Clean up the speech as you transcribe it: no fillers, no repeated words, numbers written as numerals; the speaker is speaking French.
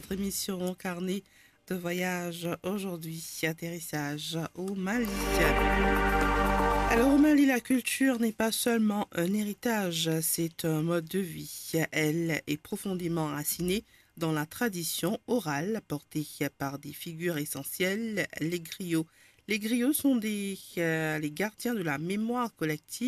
votre émission Carnet de voyage. Aujourd'hui, atterrissage au Mali. Alors au Mali, la culture n'est pas seulement un héritage, c'est un mode de vie. Elle est profondément enracinée dans la tradition orale portée par des figures essentielles, les griots. Les griots sont les gardiens de la mémoire collective